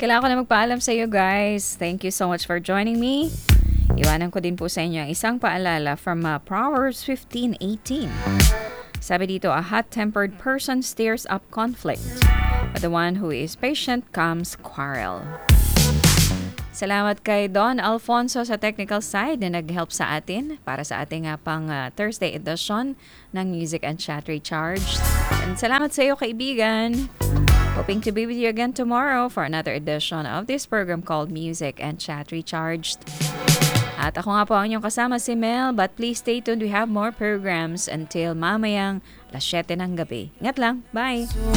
Kailangan ko na magpaalam sa iyo guys. Thank you so much for joining me. Iwanan ko din po sa inyo ang isang paalala from Proverbs 15:18. Sabi dito, a hot-tempered person stirs up conflict, but the one who is patient calms quarrel. Salamat kay Don Alfonso sa technical side na nag-help sa atin para sa ating pang Thursday edition ng Music and Chat Recharged. And salamat sa iyo kaibigan. Hoping to be with you again tomorrow for another edition of this program called Music and Chat Recharged. At ako nga po ang inyong kasama si Mel, but please stay tuned. We have more programs until mamayang 7:00 ng gabi. Ingat lang. Bye!